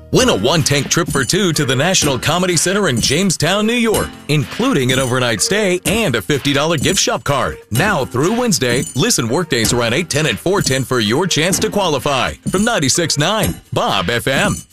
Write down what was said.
Win a one-tank trip for two to the National Comedy Center in Jamestown, New York, including an overnight stay and a $50 gift shop card. Now through Wednesday, listen workdays around 8, 10, and 4:10 for your chance to qualify. From 96.9 Bob FM.